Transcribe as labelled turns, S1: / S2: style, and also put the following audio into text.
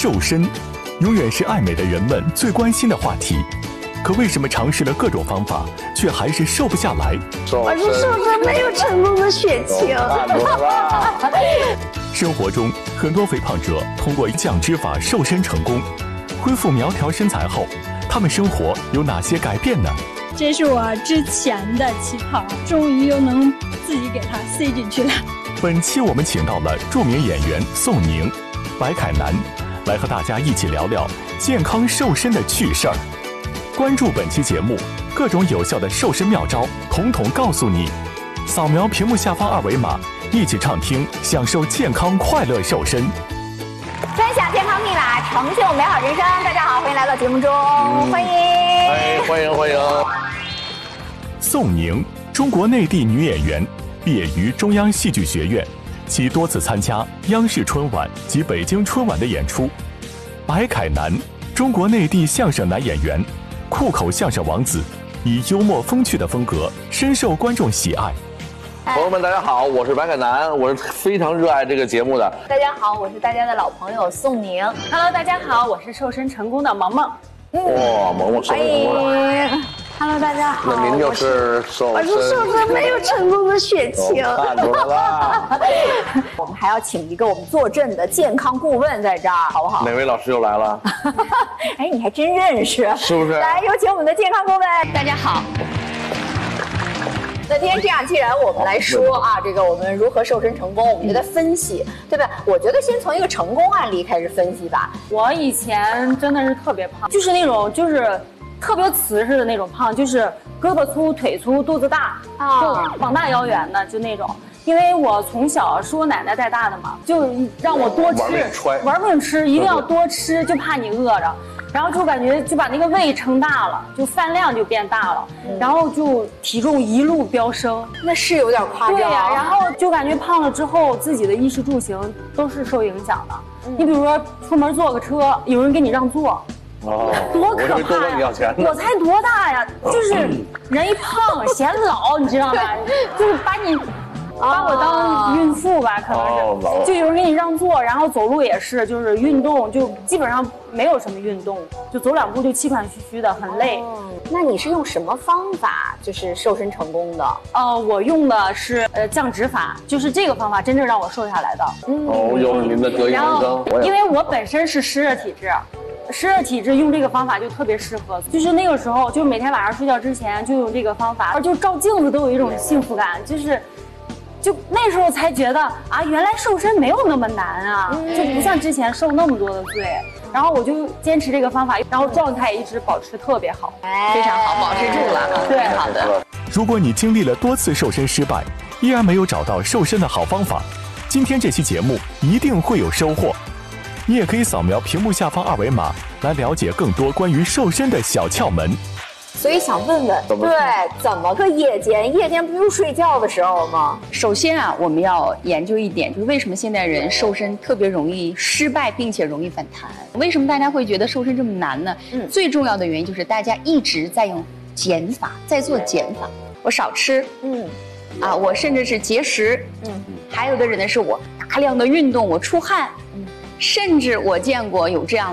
S1: 瘦身，永远是爱美的人们最关心的话题。可为什么尝试了各种方法，却还是瘦不下来？
S2: 我是瘦身没有成功的血清。
S1: 生活中，很多肥胖者通过降脂法瘦身成功，恢复苗条身材后，他们生活有哪些改变呢？
S3: 这是我之前的旗袍，终于又能自己给它塞进去了。
S1: 本期我们请到了著名演员宋宁、白凯南，来和大家一起聊聊健康瘦身的趣事儿。关注本期节目，各种有效的瘦身妙招，统统告诉你。扫描屏幕下方二维码，一起畅听，享受健康快乐瘦身。
S4: 分享健康秘码，成就美好人生。大家好，欢迎来到节目中，欢迎，
S2: 欢迎。
S1: 宋宁，中国内地女演员，毕业于中央戏剧学院，其多次参加央视春晚及北京春晚的演出。白凯南，中国内地相声男演员，酷口相声王子，以幽默风趣的风格深受观众喜爱。
S2: 朋友们，大家好，我是白凯南，我是非常热爱这个节目的。
S4: 大家好，我是大家的老朋友宋宁。
S3: Hello， 大家好，我是瘦身成功的萌萌。
S2: 哇，萌萌瘦身成功了。
S4: Hello， 大家好。
S2: 那您就是瘦身。
S4: 我是瘦身没有成功的血清。
S2: 看出来了。
S4: 我们还要请一个我们坐镇的健康顾问在这儿，好不好？
S2: 哪位老师又来了？
S4: 哎，你还真认识，
S2: 是不是？
S4: 来，有请我们的健康顾问。大家好。那今天这样，既然我们来说啊，这个我们如何瘦身成功，我们就在分析，对吧？我觉得先从一个成功案例开始分析吧。
S3: 我以前真的是特别胖，就是那种特别瓷实的那种胖，就是胳膊粗、腿粗、肚子大，就膀大腰圆的，就那种。因为我从小是我奶奶带大的嘛，就让我多吃，玩命吃，一定要多吃，就怕你饿着。然后就感觉就把那个胃撑大了，就饭量就变大了，然后就体重一路飙升，
S4: 那是有点夸张。
S3: 对呀，然后就感觉胖了之后，自己的衣食住行都是受影响的。你比如说出门坐个车，有人给你让座，多可怕呀！我才多大呀？就是人一胖显老，你知道吗？就是把我当孕妇吧，可能是，就有人给你让座，然后走路也是，就是运动就基本上没有什么运动，就走两步就气喘吁吁的，很累。
S4: 那你是用什么方法就是瘦身成功的？
S3: 我用的是降脂法，就是这个方法真正让我瘦下来的。
S2: 又是您的得意人生。
S3: 因为我本身是湿热体质。湿热体质用这个方法就特别适合，就是那个时候，就每天晚上睡觉之前就用这个方法，就照镜子都有一种幸福感，就那时候才觉得啊，原来瘦身没有那么难啊，就不像之前受那么多的罪。然后我就坚持这个方法，然后状态一直保持特别好，
S4: 非常好，保持住了，对，好的。
S1: 如果你经历了多次瘦身失败，依然没有找到瘦身的好方法，今天这期节目一定会有收获。你也可以扫描屏幕下方二维码来了解更多关于瘦身的小窍门。
S4: 所以想问问，对，怎么个夜间？夜间不用睡觉的时候吗？
S5: 首先啊，我们要研究一点，就是为什么现代人瘦身特别容易失败，并且容易反弹？为什么大家会觉得瘦身这么难呢？最重要的原因就是大家一直在用减法，在做减法。我少吃，我甚至是节食，还有的人呢是我大量的运动，我出汗，甚至我见过有这样